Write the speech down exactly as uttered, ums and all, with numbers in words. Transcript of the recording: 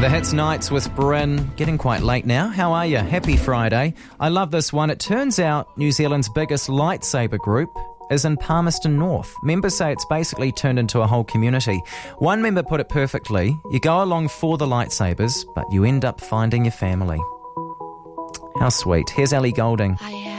The Hits Nights with Bryn, getting quite late now. How are you? Happy Friday. I love this one. It turns out New Zealand's biggest lightsaber group is in Palmerston North. Members say it's basically turned into a whole community. One member put it perfectly: you go along for the lightsabers, but you end up finding your family. How sweet. Here's Ellie Goulding.